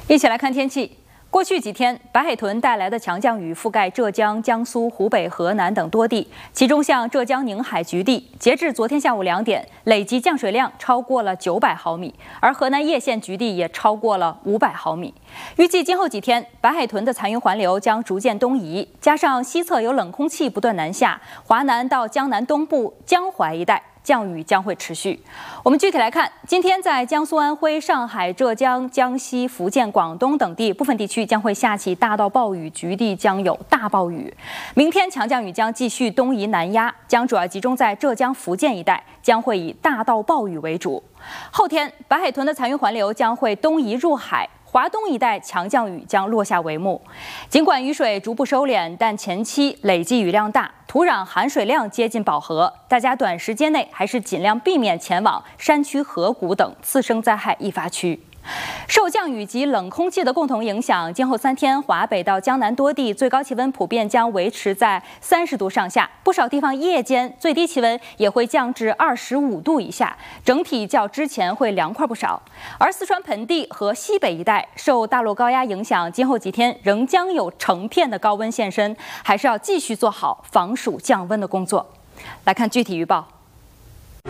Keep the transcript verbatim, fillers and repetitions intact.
一起来看天气。过去几天，白海豚带来的强降雨覆盖浙江、江苏、湖北、河南等多地，其中像浙江宁海局地，截至昨天下午两点，累计降水量超过了九百毫米，而河南叶县局地也超过了五百毫米。预计今后几天，白海豚的残余环流将逐渐东移，加上西侧有冷空气不断南下，华南到江南东部、江淮一带降雨将会持续。我们具体来看，今天在江苏、安徽、上海、浙江、江西、福建、广东等地部分地区将会下起大到暴雨，局地将有大暴雨。明天强降雨将继续东移南压，将主要集中在浙江、福建一带，将会以大到暴雨为主。后天，白海豚的残余环流将会东移入海。华东一带强降雨将落下帷幕，尽管雨水逐步收敛，但前期累计雨量大，土壤含水量接近饱和，大家短时间内还是尽量避免前往山区、河谷等次生灾害易发区。受降雨及冷空气的共同影响，今后三天华北到江南多地最高气温普遍将维持在三十度上下，不少地方夜间最低气温也会降至二十五度以下，整体较之前会凉快不少。而四川盆地和西北一带受大陆高压影响，今后几天仍将有成片的高温现身，还是要继续做好防暑降温的工作。来看具体预报。